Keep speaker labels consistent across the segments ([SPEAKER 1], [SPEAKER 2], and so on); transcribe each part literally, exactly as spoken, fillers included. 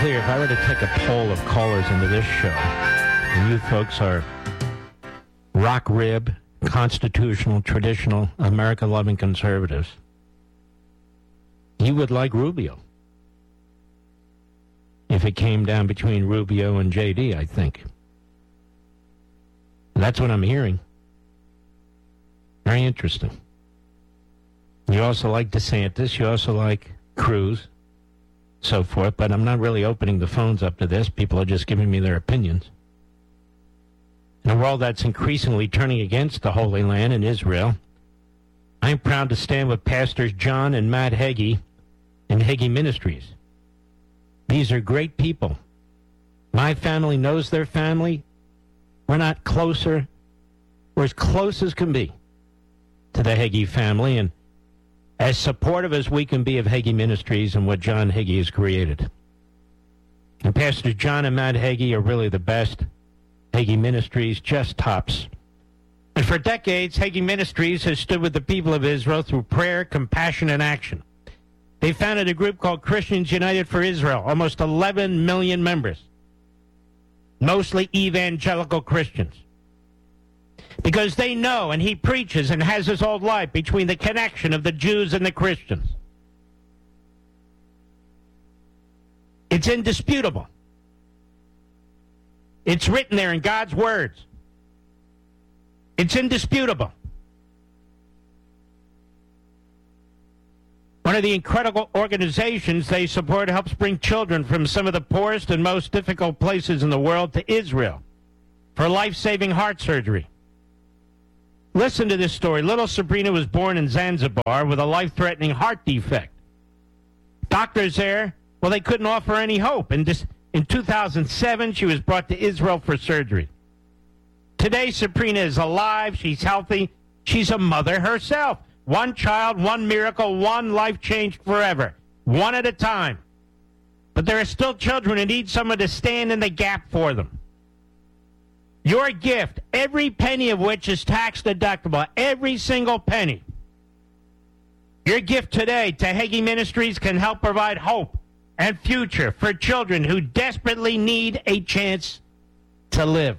[SPEAKER 1] clear, if I were to take a poll of callers into this show, and you folks are rock rib, constitutional, traditional, America-loving conservatives, you would like Rubio. If it came down between Rubio and J D, I think. That's what I'm hearing. Very interesting. You also like DeSantis. You also like Cruz, so forth. But I'm not really opening the phones up to this. People are just giving me their opinions. In a world that's increasingly turning against the Holy Land and Israel, I'm proud to stand with Pastors John and Matt Hagee and Hagee Ministries. These are great people. My family knows their family. We're not closer. We're as close as can be to the Hagee family and as supportive as we can be of Hagee Ministries and what John Hagee has created. And Pastors John and Matt Hagee are really the best. Hagee Ministries, just tops. And for decades, Hagee Ministries has stood with the people of Israel through prayer, compassion, and action. They founded a group called Christians United for Israel, almost eleven million members, mostly evangelical Christians. Because they know, and he preaches and has his whole life, between the connection of the Jews and the Christians. It's indisputable. It's written there in God's words. It's indisputable. One of the incredible organizations they support helps bring children from some of the poorest and most difficult places in the world to Israel for life-saving heart surgery. Listen to this story. Little Sabrina was born in Zanzibar with a life-threatening heart defect. Doctors there, well, they couldn't offer any hope. And this, in two thousand seven, she was brought to Israel for surgery. Today, Sabrina is alive. She's healthy. She's a mother herself. One child, one miracle, one life changed forever. One at a time. But there are still children who need someone to stand in the gap for them. Your gift, every penny of which is tax deductible, every single penny. Your gift today to Hagee Ministries can help provide hope and future for children who desperately need a chance to live.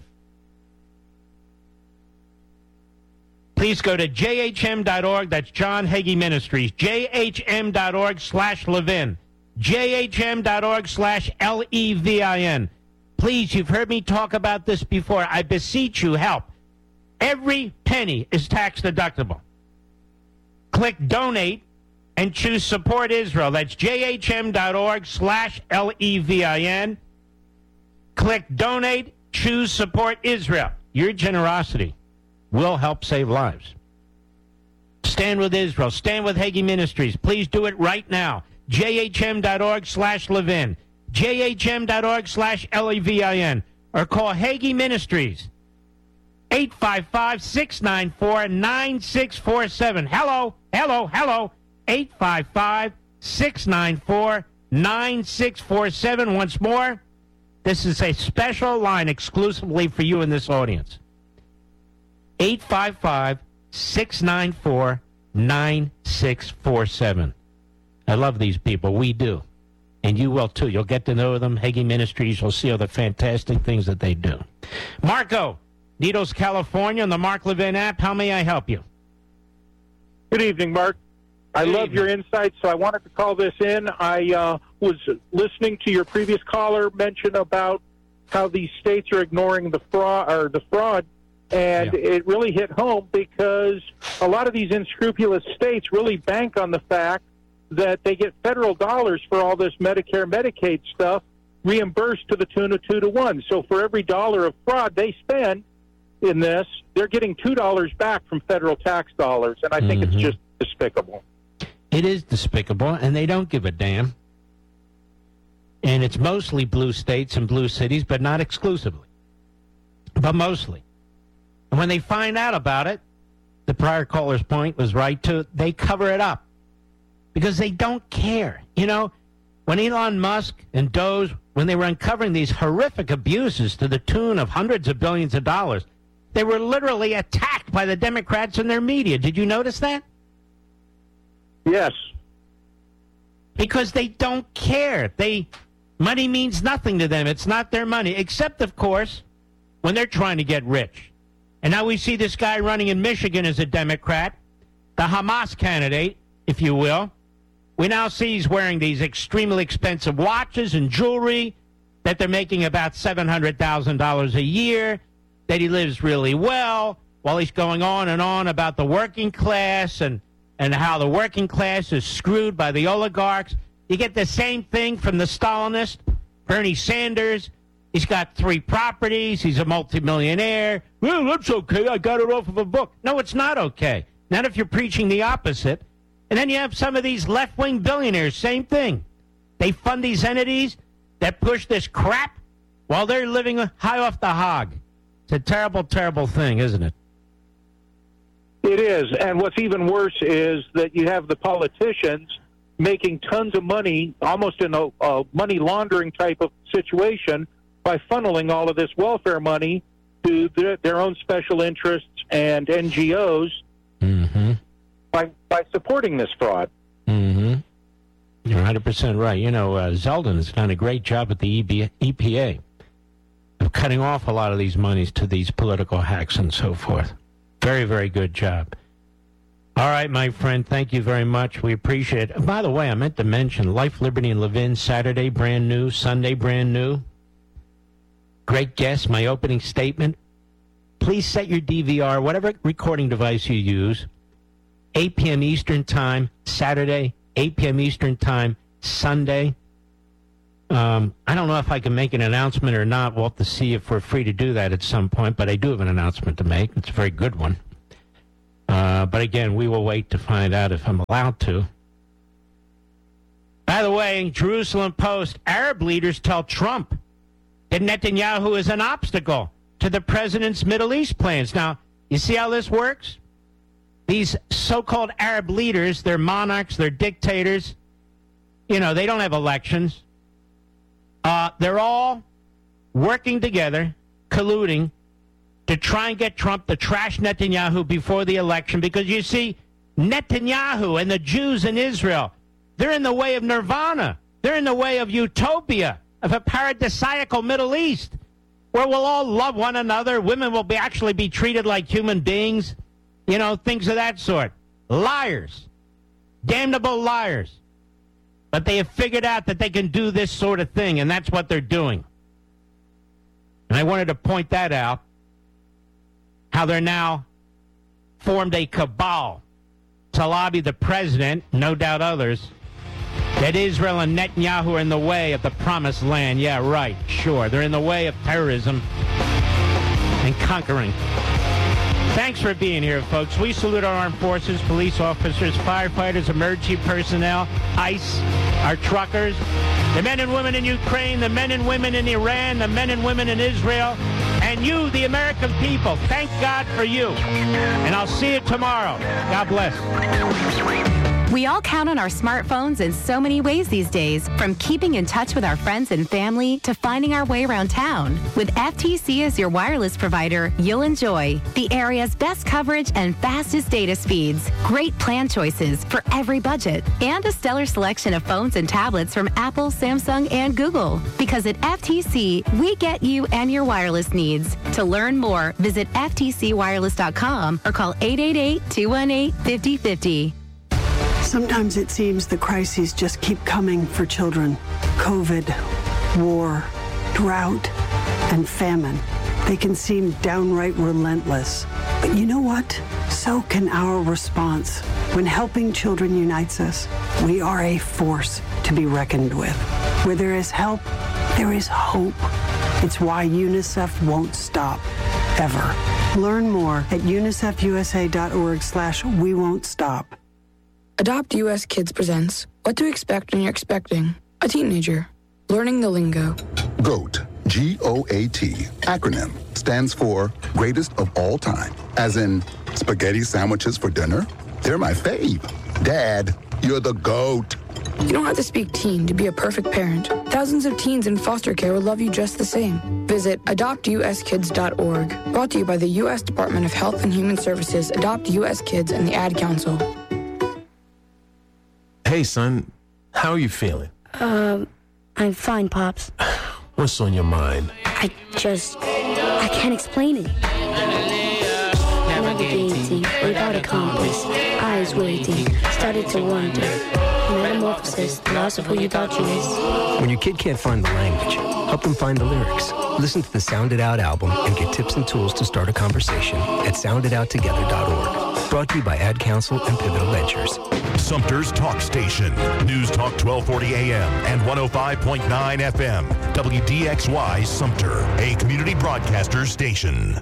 [SPEAKER 1] Please go to J H M dot org. That's John Hagee Ministries. J H M dot org slash Levin. J H M dot org slash L E V I N. Please, you've heard me talk about this before. I beseech you, help. Every penny is tax deductible. Click donate and choose support Israel. That's J H M dot org slash L E V I N. Click donate, choose support Israel. Your generosity will help save lives. Stand with Israel. Stand with Hagee Ministries. Please do it right now. J H M dot org slash Levin. J H M dot org slash L E V I N. Or call Hagee Ministries. eight five five, six nine four, nine six four seven. Hello, hello, hello. eight five five, six nine four, nine six four seven. Once more, this is a special line exclusively for you in this audience. eight five five, six nine four, nine six four seven. I love these people. We do. And you will, too. You'll get to know them. Hagee Ministries. You'll see all the fantastic things that they do. Marco, Needles, California, on the Mark Levin app. How may I help you?
[SPEAKER 2] Good evening, Mark. I
[SPEAKER 1] Good
[SPEAKER 2] love
[SPEAKER 1] evening.
[SPEAKER 2] your insights, so I wanted to call this in. I uh, was listening to your previous caller mention about how these states are ignoring the fraud, or the fraud, and
[SPEAKER 1] Yeah.
[SPEAKER 2] it really hit home because a lot of these unscrupulous states really bank on the fact that they get federal dollars for all this Medicare, Medicaid stuff reimbursed to the tune of two to one. So for every dollar of fraud they spend in this, they're getting two dollars back from federal tax dollars, and I think
[SPEAKER 1] Mhm.
[SPEAKER 2] it's just despicable.
[SPEAKER 1] It is despicable, and they don't give a damn. And it's mostly blue states and blue cities, but not exclusively. But mostly. And when they find out about it, the prior caller's point was right, too, they cover it up. Because they don't care. You know, when Elon Musk and Doge, when they were uncovering these horrific abuses to the tune of hundreds of billions of dollars, they were literally attacked by the Democrats and their media. Did you notice that?
[SPEAKER 2] Yes.
[SPEAKER 1] Because they don't care. They Money means nothing to them. It's not their money, except, of course, when they're trying to get rich. And now we see this guy running in Michigan as a Democrat, the Hamas candidate, if you will. We now see he's wearing these extremely expensive watches and jewelry, that they're making about seven hundred thousand dollars a year, that he lives really well, while he's going on and on about the working class and, and how the working class is screwed by the oligarchs. You get the same thing from the Stalinist, Bernie Sanders. He's got three properties. He's a multimillionaire. Well, that's okay. I got it off of a book. No, it's not okay. Not if you're preaching the opposite. And then you have some of these left-wing billionaires, same thing. They fund these entities that push this crap while they're living high off the hog. It's a terrible, terrible thing, isn't it?
[SPEAKER 2] It is. And what's even worse is that you have the politicians making tons of money, almost in a, a money laundering type of situation, by funneling all of this welfare money to their, their own special interests and N G Os
[SPEAKER 1] mm-hmm.
[SPEAKER 2] by, by supporting this fraud.
[SPEAKER 1] Mm-hmm. You're one hundred percent right. You know, uh, Zeldin has done a great job at the E P A of cutting off a lot of these monies to these political hacks and so forth. Very, very good job. All right, my friend, thank you very much. We appreciate it. By the way, I meant to mention Life, Liberty, and Levin, Saturday, brand new, Sunday, brand new. Great guest, my opening statement. Please set your D V R, whatever recording device you use, eight p.m. Eastern Time, Saturday, eight p.m. Eastern Time, Sunday. Um, I don't know if I can make an announcement or not. We'll have to see if we're free to do that at some point, but I do have an announcement to make. It's a very good one. Uh, but again, we will wait to find out if I'm allowed to. By the way, Jerusalem Post, Arab leaders tell Trump that Netanyahu is an obstacle to the president's Middle East plans. Now, you see how this works? These so-called Arab leaders, they're monarchs, they're dictators. You know, they don't have elections. Uh, they're all working together, colluding, to try and get Trump to trash Netanyahu before the election. Because, you see, Netanyahu and the Jews in Israel, they're in the way of nirvana. They're in the way of utopia, of a paradisiacal Middle East, where we'll all love one another. Women will be actually be treated like human beings. You know, things of that sort. Liars. Damnable liars. But they have figured out that they can do this sort of thing, and that's what they're doing. And I wanted to point that out, how they're now formed a cabal to lobby the president, no doubt others, that Israel and Netanyahu are in the way of the promised land. Yeah, right, sure. They're in the way of terrorism and conquering. Thanks for being here, folks. We salute our armed forces, police officers, firefighters, emergency personnel, ICE, our truckers, the men and women in Ukraine, the men and women in Iran, the men and women in Israel, and you, the American people. Thank God for you. And I'll see you tomorrow. God bless.
[SPEAKER 3] We all count on our smartphones in so many ways these days, from keeping in touch with our friends and family to finding our way around town. With F T C as your wireless provider, you'll enjoy the area's best coverage and fastest data speeds, great plan choices for every budget, and a stellar selection of phones and tablets from Apple, Samsung, and Google. Because at F T C, we get you and your wireless needs. To learn more, visit F T C wireless dot com or call eight eight eight, two one eight, five zero five zero.
[SPEAKER 4] Sometimes it seems the crises just keep coming for children. COVID, war, drought, and famine. They can seem downright relentless. But you know what? So can our response. When helping children unites us, we are a force to be reckoned with. Where there is help, there is hope. It's why UNICEF won't stop, ever. Learn more at unicef-usa.org slash we won't stop.
[SPEAKER 5] Adopt U S Kids presents What to Expect When You're Expecting a Teenager. Learning the lingo.
[SPEAKER 6] GOAT, G O A T, acronym, stands for Greatest of All Time. As in, spaghetti sandwiches for dinner? They're my fave. Dad, you're the GOAT.
[SPEAKER 5] You don't have to speak teen to be a perfect parent. Thousands of teens in foster care will love you just the same. Visit adopt u s kids dot org. Brought to you by the U S Department of Health and Human Services, Adopt U S Kids, and the Ad Council.
[SPEAKER 7] Hey, son, how are you feeling?
[SPEAKER 8] Um,
[SPEAKER 7] I'm fine, Pops.
[SPEAKER 8] What's on your mind?
[SPEAKER 7] I just... I can't explain it. Navigating without a compass, eyes waiting, started to wonder. Metamorphosis, the loss of who you thought you is.
[SPEAKER 9] When your kid can't find the language, help them find the lyrics. Listen to the Sound It Out album and get tips and tools to start a conversation at sound it out together dot org. Brought to you by Ad Council and Pivotal Ventures.
[SPEAKER 10] Sumter's Talk Station. News Talk twelve forty A M and one oh five point nine F M. W D X Y Sumter, a community broadcaster station.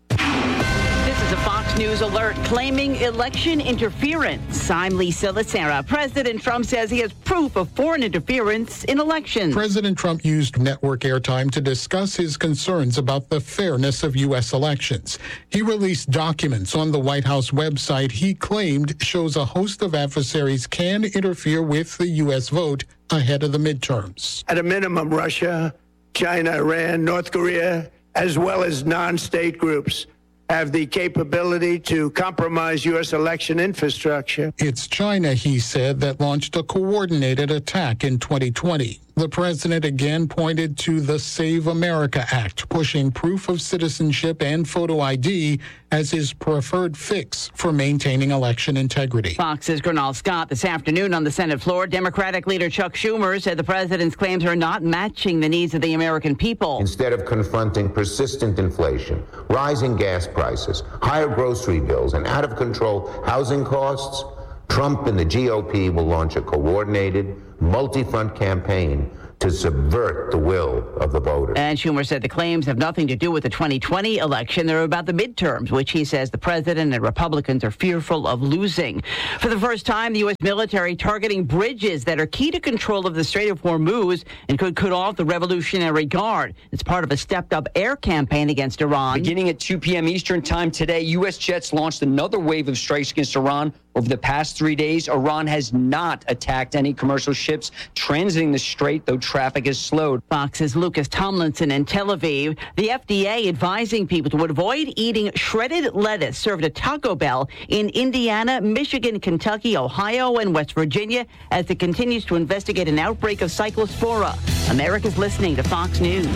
[SPEAKER 11] This is a Fox News alert claiming election interference. I'm Lisa Lacera. President Trump says he has proof of foreign interference in elections.
[SPEAKER 12] President Trump used network airtime to discuss his concerns about the fairness of U S elections. He released documents on the White House website he claimed shows a host of adversaries can interfere with the U S vote ahead of the midterms.
[SPEAKER 13] At a minimum, Russia, China, Iran, North Korea, as well as non-state groups have the capability to compromise U S election infrastructure.
[SPEAKER 12] It's China, he said, that launched a coordinated attack in twenty twenty. The president again pointed to the Save America Act, pushing proof of citizenship and photo I D as his preferred fix for maintaining election integrity.
[SPEAKER 11] Fox's Gernal Scott this afternoon on the Senate floor. Democratic leader Chuck Schumer said the president's claims are not matching the needs of the American people.
[SPEAKER 14] Instead of confronting persistent inflation, rising gas prices, higher grocery bills, and out-of-control housing costs, Trump and the G O P will launch a coordinated, multi-front campaign to subvert the will of the voters.
[SPEAKER 11] And Schumer said the claims have nothing to do with the twenty twenty election. They're about the midterms, which he says the president and Republicans are fearful of losing. For the first time, the U S military targeting bridges that are key to control of the Strait of Hormuz and could cut off the Revolutionary Guard. It's part of a stepped-up air campaign against Iran.
[SPEAKER 15] Beginning at two p.m. Eastern time today, U S jets launched another wave of strikes against Iran. Over the past three days, Iran has not attacked any commercial ships transiting the strait, though traffic is slowed.
[SPEAKER 11] Fox's Lucas Tomlinson in Tel Aviv. The F D A advising people to avoid eating shredded lettuce served at Taco Bell in Indiana, Michigan, Kentucky, Ohio, and West Virginia as it continues to investigate an outbreak of Cyclospora. America's listening to Fox News.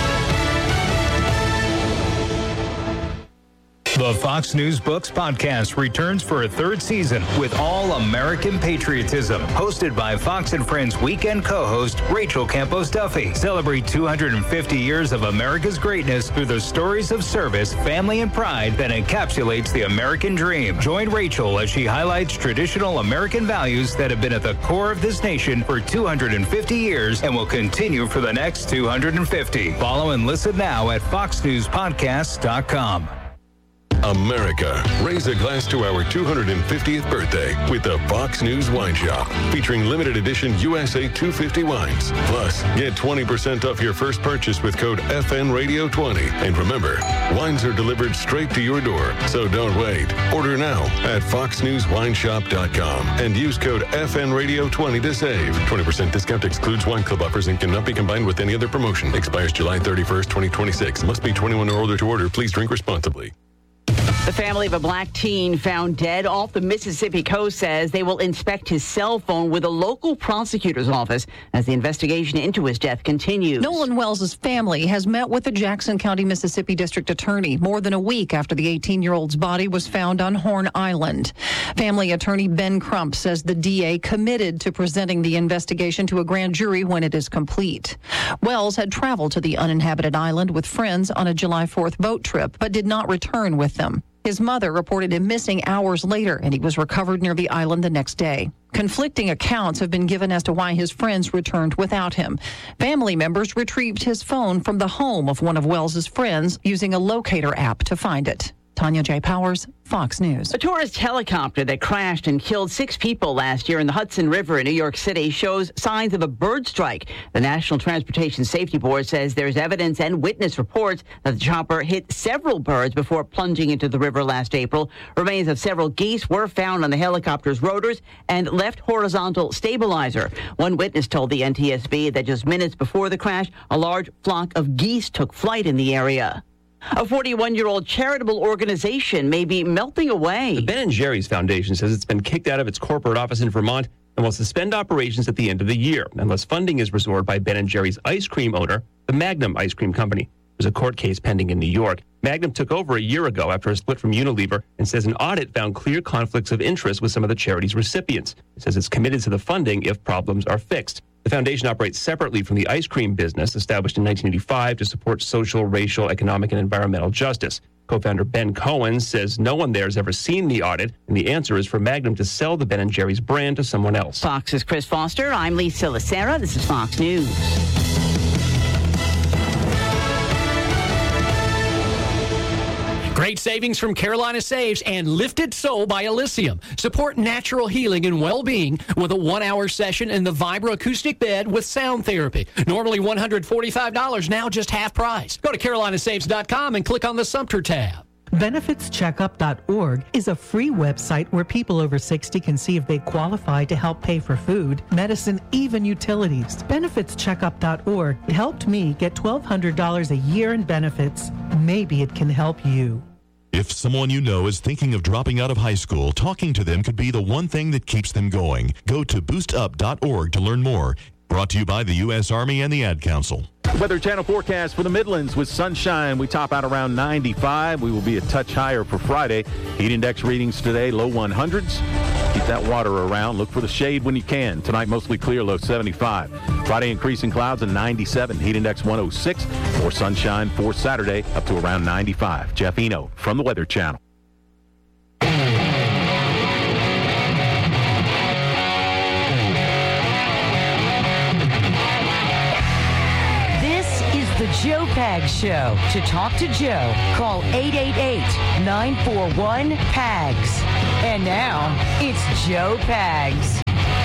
[SPEAKER 16] The Fox News Books podcast returns for a third season with All American Patriotism, hosted by Fox and Friends weekend co-host Rachel Campos Duffy. Celebrate two hundred fifty years of America's greatness through the stories of service, family, and pride that encapsulates the American dream. Join Rachel as she highlights traditional American values that have been at the core of this nation for two hundred fifty years and will continue for the next two hundred fifty. Follow and listen now at fox news podcast dot com.
[SPEAKER 17] America, raise a glass to our two hundred fiftieth birthday with the Fox News Wine Shop, featuring limited edition U S A two fifty wines. Plus, get twenty percent off your first purchase with code F N Radio twenty. And remember, wines are delivered straight to your door, so don't wait. Order now at fox news wine shop dot com and use code F N Radio twenty to save. twenty percent discount excludes wine club offers and cannot be combined with any other promotion. Expires July thirty-first, twenty twenty-six. Must be twenty-one or older to order. Please drink responsibly.
[SPEAKER 11] The family of a black teen found dead off the Mississippi coast says they will inspect his cell phone with a local prosecutor's office as the investigation into his death continues.
[SPEAKER 18] Nolan Wells' family has met with the Jackson County, Mississippi District Attorney more than a week after the eighteen-year-old's body was found on Horn Island. Family attorney Ben Crump says the D A committed to presenting the investigation to a grand jury when it is complete. Wells had traveled to the uninhabited island with friends on a July fourth boat trip, but did not return with them. His mother reported him missing hours later, and he was recovered near the island the next day. Conflicting accounts have been given as to why his friends returned without him. Family members retrieved his phone from the home of one of Wells's friends using a locator app to find it. Tanya J. Powers, Fox News.
[SPEAKER 11] A tourist helicopter that crashed and killed six people last year in the Hudson River in New York City shows signs of a bird strike. The National Transportation Safety Board says there's evidence and witness reports that the chopper hit several birds before plunging into the river last April. Remains of several geese were found on the helicopter's rotors and left horizontal stabilizer. One witness told the N T S B that just minutes before the crash, a large flock of geese took flight in the area. A forty-one-year-old charitable organization may be melting away.
[SPEAKER 19] The Ben and Jerry's Foundation says it's been kicked out of its corporate office in Vermont and will suspend operations at the end of the year unless funding is restored by Ben and Jerry's ice cream owner, the Magnum Ice Cream Company. There's a court case pending in New York. Magnum took over a year ago after a split from Unilever and says an audit found clear conflicts of interest with some of the charity's recipients. It says it's committed to the funding if problems are fixed. The foundation operates separately from the ice cream business, established in nineteen eighty-five to support social, racial, economic, and environmental justice. Co-founder Ben Cohen says no one there has ever seen the audit, and the answer is for Magnum to sell the Ben and Jerry's brand to someone else.
[SPEAKER 11] Fox's Chris Foster. I'm Lisa Lacera. This is Fox News.
[SPEAKER 20] Great savings from Carolina Saves and Lifted Soul by Elysium. Support natural healing and well-being with a one-hour session in the vibroacoustic bed with sound therapy. Normally one hundred forty-five dollars, now just half price. Go to carolina saves dot com and click on the Sumter tab.
[SPEAKER 21] benefits checkup dot org is a free website where people over sixty can see if they qualify to help pay for food, medicine, even utilities. benefits checkup dot org helped me get twelve hundred dollars a year in benefits. Maybe it can help you.
[SPEAKER 10] If someone you know is thinking of dropping out of high school, talking to them could be the one thing that keeps them going. Go to boost up dot org to learn more. Brought to you by the U S Army and the Ad Council.
[SPEAKER 22] Weather Channel forecast for the Midlands with sunshine. We top out around ninety-five. We will be a touch higher for Friday. Heat index readings today, low one hundreds. Keep that water around. Look for the shade when you can. Tonight, mostly clear, low seventy-five. Friday, increasing clouds and ninety-seven. Heat index one oh six. More sunshine for Saturday, up to around ninety-five. Jeff Eno from the Weather Channel.
[SPEAKER 23] The Joe Pags Show. To talk to Joe, call eight eight eight, nine four one, P A G S. And now, it's Joe Pags.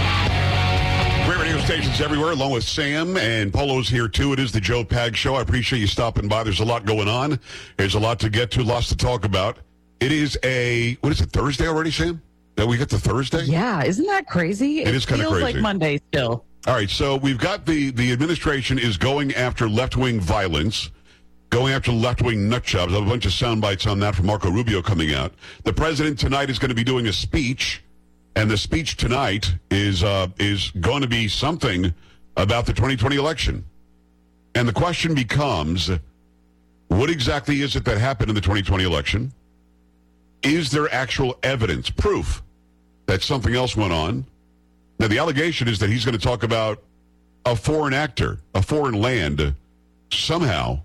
[SPEAKER 24] Great radio stations everywhere, along with Sam and Polo's here, too. It is the Joe Pags Show. I appreciate you stopping by. There's a lot going on. There's a lot to get to, lots to talk about. It is a, what is it, Thursday already, Sam? That we get to Thursday?
[SPEAKER 25] Yeah, isn't that crazy?
[SPEAKER 24] It, it is kind of crazy.
[SPEAKER 25] It feels like Monday still.
[SPEAKER 24] All right, so we've got the, the administration is going after left-wing violence, going after left-wing nut jobs. I have a bunch of sound bites on that from Marco Rubio coming out. The president tonight is going to be doing a speech, and the speech tonight is uh, is going to be something about the twenty twenty election. And the question becomes, what exactly is it that happened in the twenty twenty election? Is there actual evidence, proof, that something else went on? Now, the allegation is that he's going to talk about a foreign actor, a foreign land, somehow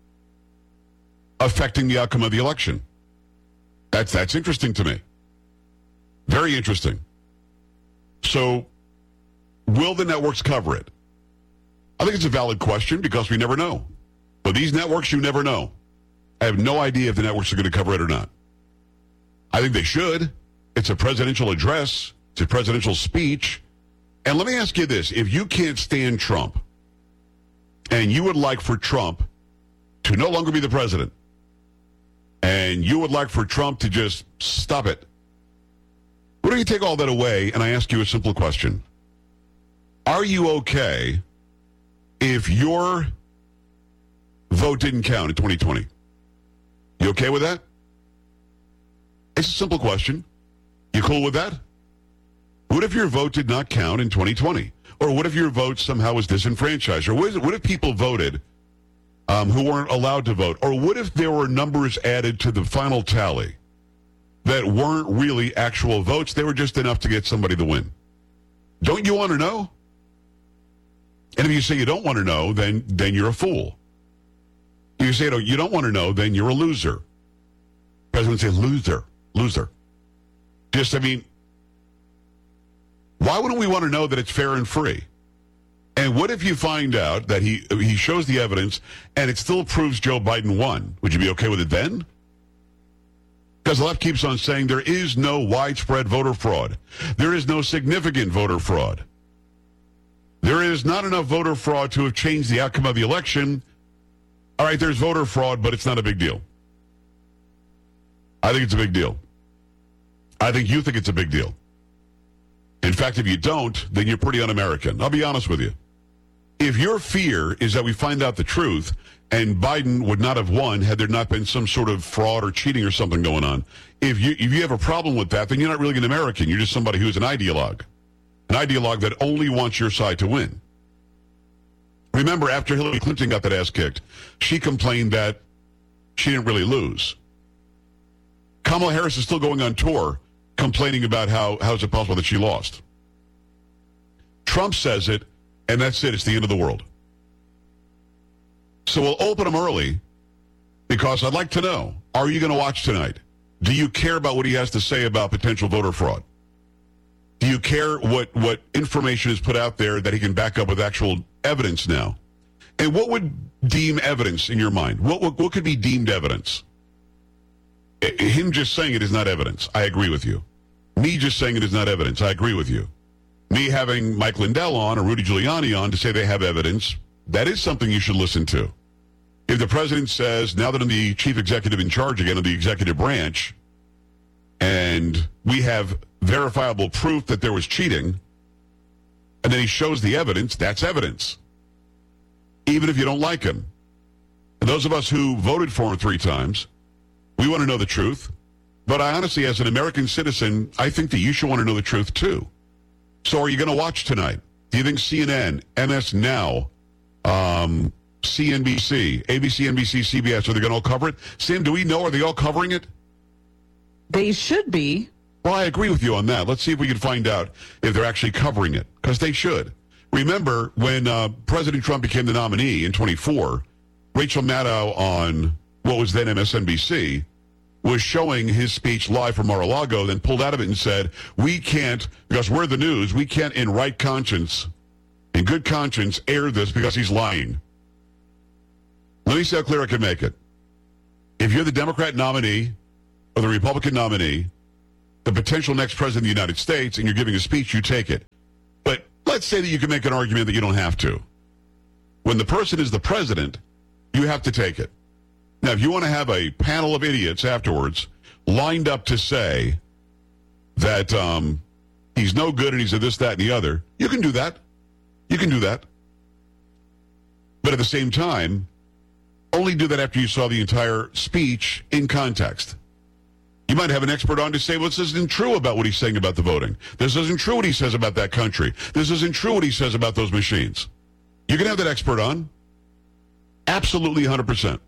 [SPEAKER 24] affecting the outcome of the election. That's that's interesting to me. Very interesting. So, will the networks cover it? I think it's a valid question because we never know. But these networks, you never know. I have no idea if the networks are going to cover it or not. I think they should. It's a presidential address. It's a presidential speech. And let me ask you this. If you can't stand Trump and you would like for Trump to no longer be the president and you would like for Trump to just stop it, what do you take all that away? And I ask you a simple question. Are you okay if your vote didn't count in twenty twenty? You okay with that? It's a simple question. You cool with that? What if your vote did not count in twenty twenty? Or what if your vote somehow was disenfranchised? Or what, is, what if people voted um, who weren't allowed to vote? Or what if there were numbers added to the final tally that weren't really actual votes? They were just enough to get somebody to win. Don't you want to know? And if you say you don't want to know, then, then you're a fool. If you say you don't want to know, then you're a loser. The president would say loser, loser. Just, I mean, why wouldn't we want to know that it's fair and free? And what if you find out that he he shows the evidence and it still proves Joe Biden won? Would you be okay with it then? Because the left keeps on saying there is no widespread voter fraud. There is no significant voter fraud. There is not enough voter fraud to have changed the outcome of the election. All right, there's voter fraud, but it's not a big deal. I think it's a big deal. I think you think it's a big deal. In fact, if you don't, then you're pretty un-American. I'll be honest with you. If your fear is that we find out the truth and Biden would not have won had there not been some sort of fraud or cheating or something going on, if you if you have a problem with that, then you're not really an American. You're just somebody who's an ideologue. an ideologue that only wants your side to win. Remember, after Hillary Clinton got that ass kicked, she complained that she didn't really lose. Kamala Harris is still going on tour complaining about how, how is it possible that she lost. Trump says it, and that's it. It's the end of the world. So we'll open them early because I'd like to know, are you going to watch tonight? Do you care about what he has to say about potential voter fraud? Do you care what, what information is put out there that he can back up with actual evidence now? And what would deem evidence in your mind? What, what, what could be deemed evidence? I, him just saying it is not evidence. I agree with you. Me just saying it is not evidence. I agree with you. Me having Mike Lindell on or Rudy Giuliani on to say they have evidence, that is something you should listen to. If the president says, now that I'm the chief executive in charge again of the executive branch, and we have verifiable proof that there was cheating, and then he shows the evidence, that's evidence. Even if you don't like him. And those of us who voted for him three times, we want to know the truth. But I honestly, as an American citizen, I think that you should want to know the truth too. So are you going to watch tonight? Do you think C N N, M S Now, um, C N B C, A B C, N B C, C B S, are they going to all cover it? Sam, do we know, are they all covering it?
[SPEAKER 25] They should be.
[SPEAKER 24] Well, I agree with you on that. Let's see if we can find out if they're actually covering it, because they should. Remember, when uh, President Trump became the nominee in twenty-four, Rachel Maddow on what was then M S N B C was showing his speech live from Mar-a-Lago, then pulled out of it and said, we can't, because we're the news, we can't in right conscience, in good conscience, air this because he's lying. Let me see how clear I can make it. If you're the Democrat nominee or the Republican nominee, the potential next president of the United States, and you're giving a speech, you take it. But let's say that you can make an argument that you don't have to. When the person is the president, you have to take it. Now, if you want to have a panel of idiots afterwards lined up to say that um, he's no good and he's a this, that, and the other, you can do that. You can do that. But at the same time, only do that after you saw the entire speech in context. You might have an expert on to say, well, this isn't true about what he's saying about the voting. This isn't true what he says about that country. This isn't true what he says about those machines. You can have that expert on. Absolutely one hundred percent.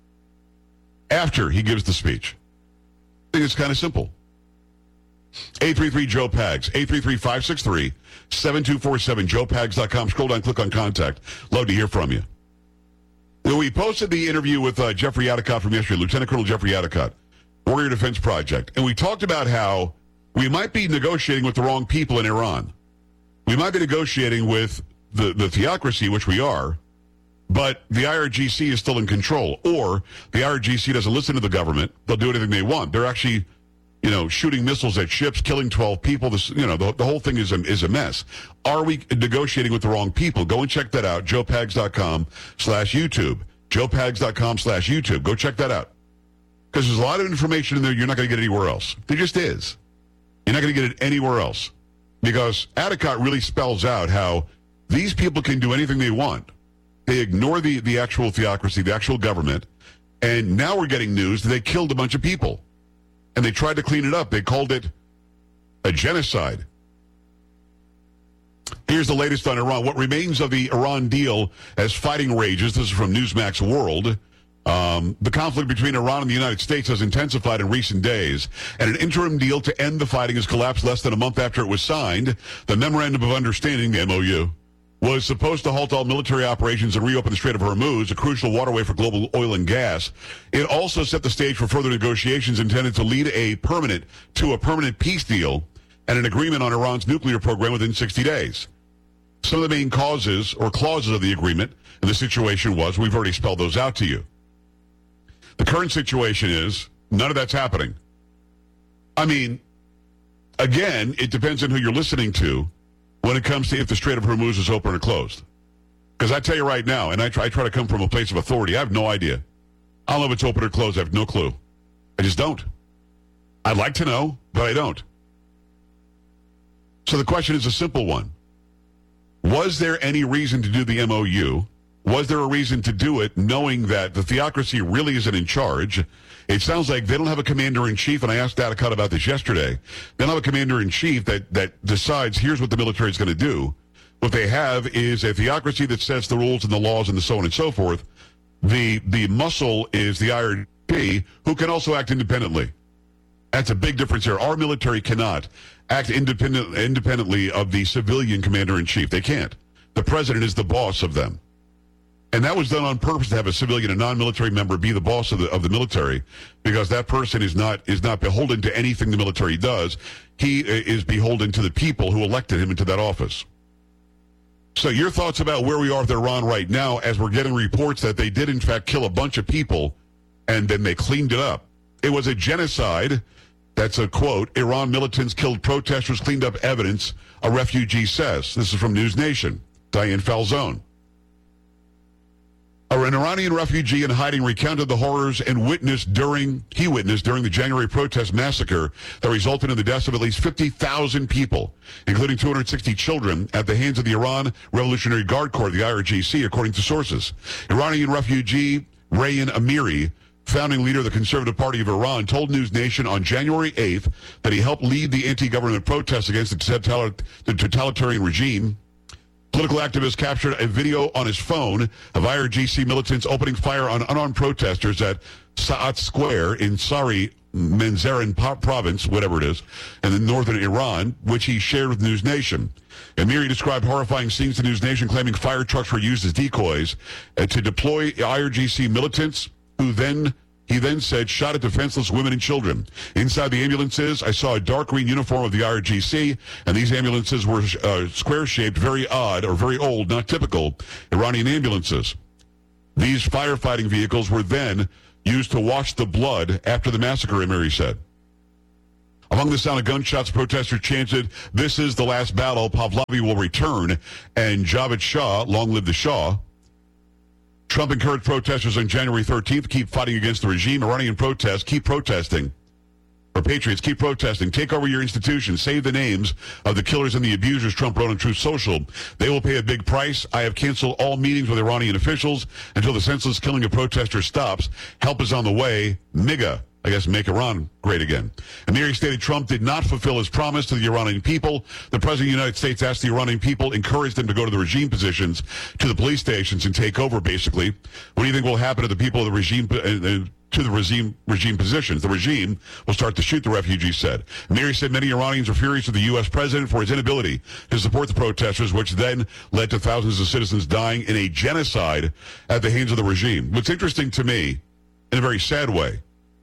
[SPEAKER 24] After he gives the speech. I think it's kind of simple. eight three three Joe Pags, eight three three, five six three, seven two four seven, joe pags dot com. Scroll down, click on contact. Love to hear from you. We posted the interview with uh, Jeffrey Adicott from yesterday, Lieutenant Colonel Jeffrey Adicott, Warrior Defense Project. And we talked about how we might be negotiating with the wrong people in Iran. We might be negotiating with the, the theocracy, which we are, but the I R G C is still in control. Or the I R G C doesn't listen to the government. They'll do anything they want. They're actually, you know, shooting missiles at ships, killing twelve people. This, you know, the, the whole thing is a, is a mess. Are we negotiating with the wrong people? Go and check that out. joe pags dot com slash YouTube. joe pags dot com slash YouTube. Go check that out. Because there's a lot of information in there you're not going to get anywhere else. There just is. You're not going to get it anywhere else. Because Adicott really spells out how these people can do anything they want. They ignore the, the actual theocracy, the actual government, and now we're getting news that they killed a bunch of people. And they tried to clean it up. They called it a genocide. Here's the latest on Iran. What remains of the Iran deal as fighting rages. This is from Newsmax World. Um, the conflict between Iran and the United States has intensified in recent days, and an interim deal to end the fighting has collapsed less than a month after it was signed. The Memorandum of Understanding, the M O U, was supposed to halt all military operations and reopen the Strait of Hormuz, a crucial waterway for global oil and gas. It also set the stage for further negotiations intended to lead a permanent to a permanent peace deal and an agreement on Iran's nuclear program within sixty days. Some of the main causes or clauses of the agreement and the situation was, we've already spelled those out to you. The current situation is none of that's happening. I mean, again, it depends on who you're listening to when it comes to if the Strait of Hormuz is open or closed. Because I tell you right now, and I try, I try to come from a place of authority, I have no idea. I don't know if it's open or closed. I have no clue. I just don't. I'd like to know, but I don't. So the question is a simple one. Was there any reason to do the M O U? Was there a reason to do it, knowing that the theocracy really isn't in charge? It sounds like they don't have a commander-in-chief, and I asked Dattacut about this yesterday. They don't have a commander-in-chief that, that decides, here's what the military is going to do. What they have is a theocracy that sets the rules and the laws and the so on and so forth. The, the muscle is the I R G C, who can also act independently. That's a big difference here. Our military cannot act independent, independently of the civilian commander-in-chief. They can't. The president is the boss of them. And that was done on purpose to have a civilian, a non-military member, be the boss of the of the military, because that person is not is not beholden to anything the military does. He is beholden to the people who elected him into that office. So your thoughts about where we are with Iran right now, as we're getting reports that they did in fact kill a bunch of people, and then they cleaned it up. It was a genocide. That's a quote. Iran militants killed protesters, cleaned up evidence, a refugee says. This is from News Nation. Diane Falzone. An Iranian refugee in hiding recounted the horrors and witnessed during he witnessed during the January protest massacre that resulted in the deaths of at least fifty thousand people, including two hundred sixty children, at the hands of the Iran Revolutionary Guard Corps, the I R G C, according to sources. Iranian refugee Rayan Amiri, founding leader of the Conservative Party of Iran, told News Nation on January eighth that he helped lead the anti-government protests against the totalitarian regime. Political activists captured a video on his phone of I R G C militants opening fire on unarmed protesters at Sa'at Square in Sari Manzaran province, whatever it is, in the northern Iran, which he shared with News Nation. Amiri described horrifying scenes to News Nation, claiming fire trucks were used as decoys uh, to deploy I R G C militants, who then, he then said, shot at defenseless women and children. Inside the ambulances, I saw a dark green uniform of the I R G C, and these ambulances were uh, square-shaped, very odd, or very old, not typical Iranian ambulances. These firefighting vehicles were then used to wash the blood after the massacre, Amiri said. Among the sound of gunshots, protesters chanted, "This is the last battle, Pahlavi will return," and Javed Shah, long live the Shah. Trump encouraged protesters on January thirteenth to keep fighting against the regime. Iranian protests, keep protesting. Or patriots, keep protesting. Take over your institutions. Save the names of the killers and the abusers, Trump wrote on Truth Social. They will pay a big price. I have canceled all meetings with Iranian officials until the senseless killing of protesters stops. Help is on the way. MIGA, I guess, make Iran great again. Amiri stated Trump did not fulfill his promise to the Iranian people. The President of the United States asked the Iranian people, encouraged them to go to the regime positions, to the police stations, and take over, basically. What do you think will happen to the people of the regime, uh, to the regime, regime positions? The regime will start to shoot, the refugees said. Amiri said many Iranians are furious with the U S president for his inability to support the protesters, which then led to thousands of citizens dying in a genocide at the hands of the regime. What's interesting to me, in a very sad way,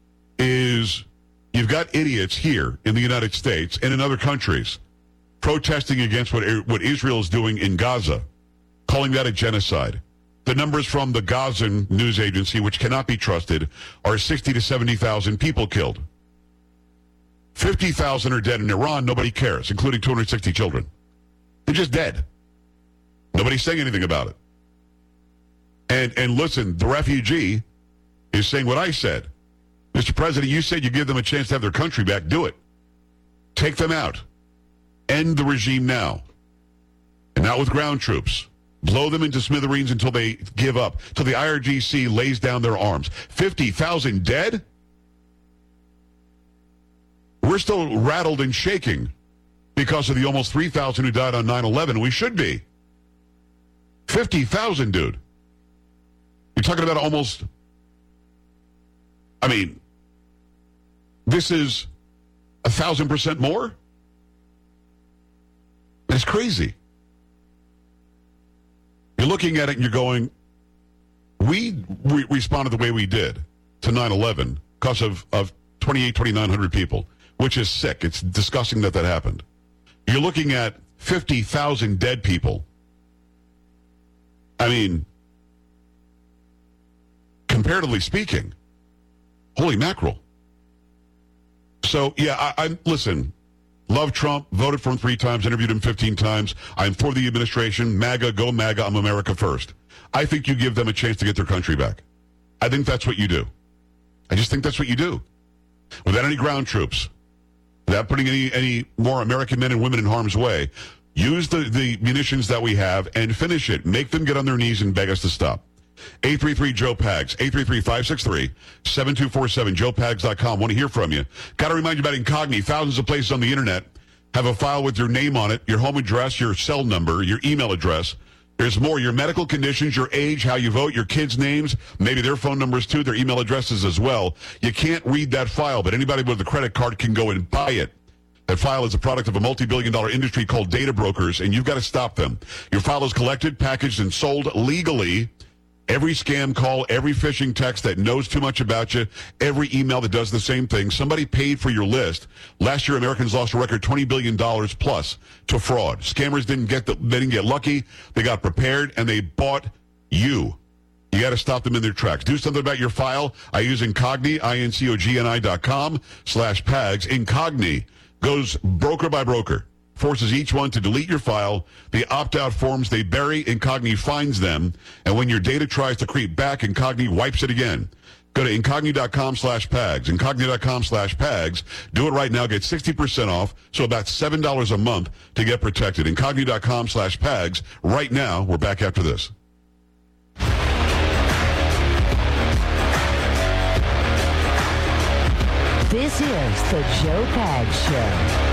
[SPEAKER 24] is you've got idiots here in the United States and in other countries protesting against what, what Israel is doing in Gaza, calling that a genocide. The numbers from the Gazan news agency, which cannot be trusted, are sixty to seventy thousand people killed. fifty thousand are dead in Iran. Nobody cares, including two hundred sixty children. They're just dead. Nobody's saying anything about it. And, and listen, the refugee is saying what I said. Mister President, you said you give them a chance to have their country back. Do it. Take them out. End the regime now. And not with ground troops. Blow them into smithereens until they give up, till the I R G C lays down their arms. fifty thousand dead? We're still rattled and shaking because of the almost three thousand who died on nine eleven. We should be. fifty thousand, dude. You're talking about almost, I mean, this is a thousand percent more? That's crazy. You're looking at it and you're going, we re- responded the way we did to nine eleven because of, of twenty-eight, twenty-nine hundred people, which is sick. It's disgusting that that happened. You're looking at fifty thousand dead people. I mean, comparatively speaking, holy mackerel. So, yeah, I, I listen, love Trump, voted for him three times, interviewed him fifteen times. I'm for the administration. MAGA, go MAGA, I'm America first. I think you give them a chance to get their country back. I think that's what you do. I just think that's what you do. Without any ground troops, without putting any, any more American men and women in harm's way, Use the, the munitions that we have and finish it. Make them get on their knees and beg us to stop. eight three three, Joe Pags, eight three three, five six three, seven two four seven, joe pags dot com. Want to hear from you. Got to remind you about Incogni. Thousands of places on the internet have a file with your name on it, your home address, your cell number, your email address. There's more. Your medical conditions, your age, how you vote, your kids' names, maybe their phone numbers too, their email addresses as well. You can't read that file, but anybody with a credit card can go and buy it. That file is a product of a multi-billion dollar industry called data brokers, and you've got to stop them. Your file is collected, packaged, and sold legally. Every scam call, every phishing text that knows too much about you, every email that does the same thing, somebody paid for your list. Last year, Americans lost a record twenty billion dollars plus to fraud. Scammers didn't get the, they didn't get lucky. They got prepared, and they bought you. You got to stop them in their tracks. Do something about your file. I use Incogni, I N C O G N I dot com slash Pags. Incogni goes broker by broker. Forces each one to delete your file. The opt-out forms they bury, Incogni finds them, and when your data tries to creep back, Incogni wipes it again. Go to Incogni dot com slash Pags, Incogni dot com slash Pags. Do it right now. Get sixty percent off, so about seven dollars a month to get protected. Incogni dot com slash Pags. Right now, we're back after this.
[SPEAKER 23] This is the Joe Pags Show.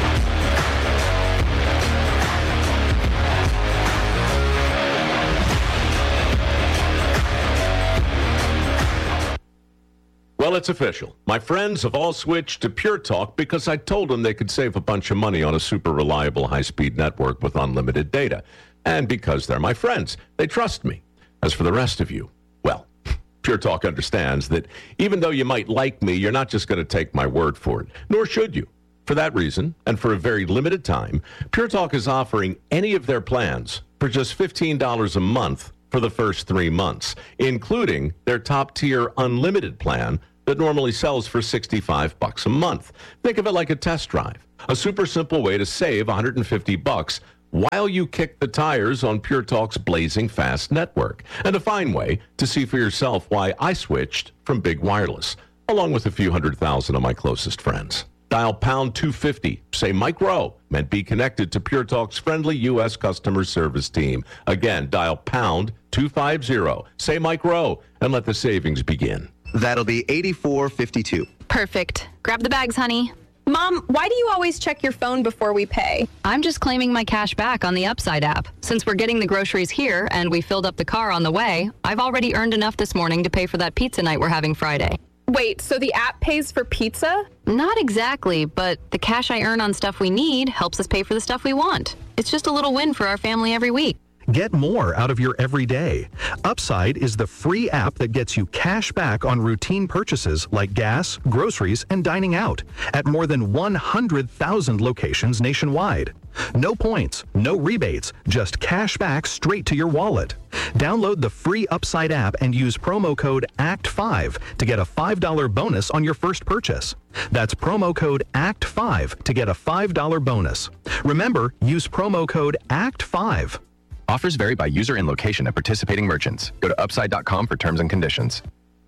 [SPEAKER 8] Well, it's official. My friends have all switched to Pure Talk because I told them they could save a bunch of money on a super reliable high-speed network with unlimited data. And because they're my friends, they trust me. As for the rest of you, well, Pure Talk understands that even though you might like me, you're not just going to take my word for it, nor should you. For that reason, and for a very limited time, Pure Talk is offering any of their plans for just fifteen dollars a month for the first three months, including their top-tier unlimited plan that normally sells for sixty-five bucks a month. Think of it like a test drive, a super simple way to save one hundred fifty bucks while you kick the tires on Pure Talk's blazing fast network, and a fine way to see for yourself why I switched from Big Wireless, along with a few hundred thousand of my closest friends. Dial pound two fifty, say Mike Rowe, and be connected to Pure Talk's friendly U S customer service team. Again, dial pound two fifty, say Mike Rowe, and let the savings begin.
[SPEAKER 1] That'll be eighty-four fifty-two.
[SPEAKER 2] Perfect. Grab the bags, honey.
[SPEAKER 3] Mom, why do you always check your phone before we pay?
[SPEAKER 2] I'm just claiming my cash back on the Upside app. Since we're getting the groceries here and we filled up the car on the way, I've already earned enough this morning to pay for that pizza night we're having Friday.
[SPEAKER 3] Wait, so the app pays for pizza?
[SPEAKER 2] Not exactly, but the cash I earn on stuff we need helps us pay for the stuff we want. It's just a little win for our family every week.
[SPEAKER 4] Get more out of your everyday. Upside is the free app that gets you cash back on routine purchases like gas, groceries, and dining out at more than one hundred thousand locations nationwide. No points, no rebates, just cash back straight to your wallet. Download the free Upside app and use promo code A C T five to get a five dollars bonus on your first purchase. That's promo code A C T five to get a five dollars bonus. Remember, use promo code A C T five.
[SPEAKER 6] Offers vary by user and location at participating merchants. Go to upside dot com for terms and conditions.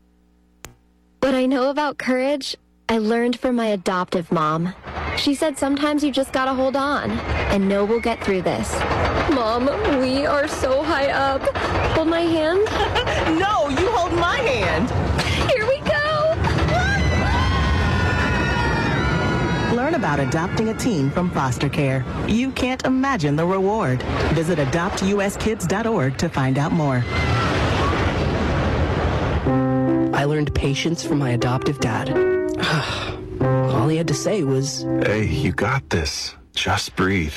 [SPEAKER 26] What I know about courage, I learned from my adoptive mom. She said sometimes you just gotta hold on and know we'll get through this. Mom, we are so high up. Hold my hand.
[SPEAKER 27] No, you hold my hand.
[SPEAKER 26] Here we go.
[SPEAKER 27] Learn about adopting a teen from foster care. You can't imagine the reward. Visit adopt U S kids dot org to find out more.
[SPEAKER 28] I learned patience from my adoptive dad. All he had to say was,
[SPEAKER 29] "Hey, you got this. Just breathe."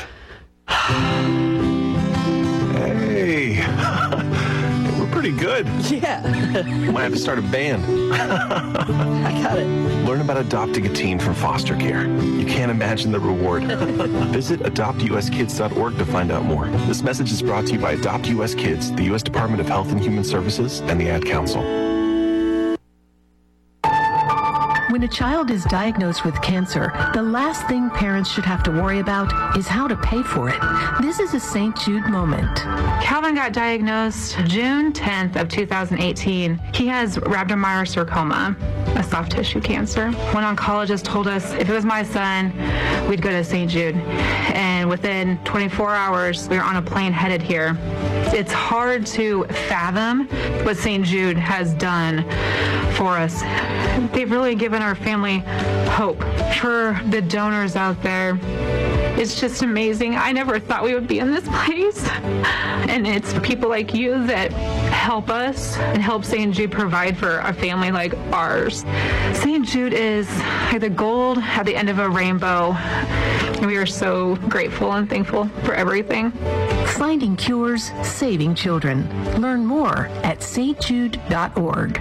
[SPEAKER 29] Hey, we're pretty good.
[SPEAKER 28] Yeah.
[SPEAKER 29] Might have to start a band.
[SPEAKER 28] I got it.
[SPEAKER 29] Learn about adopting a teen from foster care. You can't imagine the reward. Visit adopt U S kids dot org to find out more. This message is brought to you by Adopt U S Kids, the U S Department of Health and Human Services, and the Ad Council.
[SPEAKER 5] When a child is diagnosed with cancer, the last thing parents should have to worry about is how to pay for it. This is a Saint Jude moment.
[SPEAKER 7] Calvin got diagnosed June tenth of two thousand eighteen. He has rhabdomyosarcoma, a soft tissue cancer. One oncologist told us if it was my son, we'd go to Saint Jude. And within twenty-four hours, we were on a plane headed here. It's hard to fathom what Saint Jude has done for us. They've really given our family hope. For the donors out there, it's just amazing. I never thought we would be in this place. And it's people like you that help us and help Saint Jude provide for a family like ours. Saint Jude is like the gold at the end of a rainbow. And we are so grateful and thankful for everything.
[SPEAKER 5] Finding cures, saving children. Learn more at S T Jude dot org.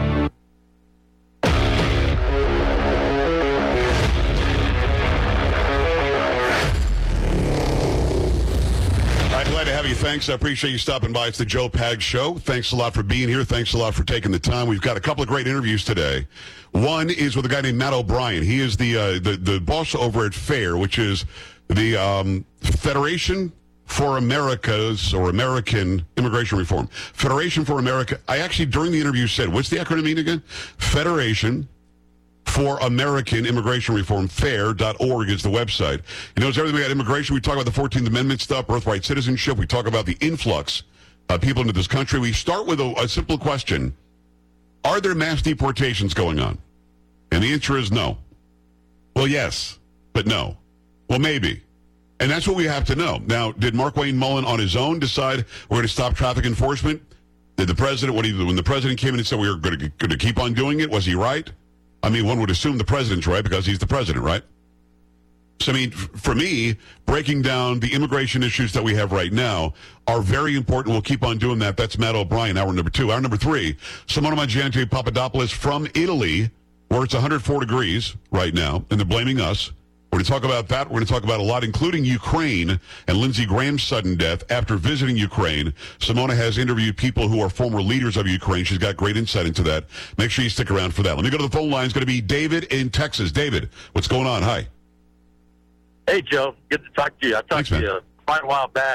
[SPEAKER 24] Glad to have you. Thanks. I appreciate you stopping by. It's the Joe Pags Show. Thanks a lot for being here. Thanks a lot for taking the time. We've got a couple of great interviews today. One is with a guy named Matt O'Brien. He is the uh, the, the boss over at FAIR, which is the um, Federation for America's or American Immigration Reform. Federation for America. I actually, during the interview, said, what's the acronym mean again? Federation for American Immigration Reform. FAIR dot org is the website. It knows everything about immigration. We talk about the fourteenth Amendment stuff, birthright citizenship. We talk about the influx of people into this country. We start with a, a simple question. Are there mass deportations going on? And the answer is no. Well, yes, but no. Well, maybe. And that's what we have to know. Now, did Mark Wayne Mullen on his own decide we're going to stop traffic enforcement? Did the president, when, he, when the president came in and said we were going to, going to keep on doing it, was he right? I mean, one would assume the president's right because he's the president, right? So, I mean, for me, breaking down the immigration issues that we have right now are very important. We'll keep on doing that. That's Matt O'Brien, hour number two. Hour number three, Simona Mangiante Papadopoulos from Italy, where it's one hundred four degrees right now, and they're blaming us. We're going to talk about that. We're going to talk about a lot, including Ukraine and Lindsey Graham's sudden death. After visiting Ukraine, Simona has interviewed people who are former leaders of Ukraine. She's got great insight into that. Make sure you stick around for that. Let me go to the phone line. It's going to be David in Texas. David, what's going on? Hi.
[SPEAKER 9] Hey, Joe. Good to talk to you. I talked
[SPEAKER 24] Thanks,
[SPEAKER 9] to you quite a while back.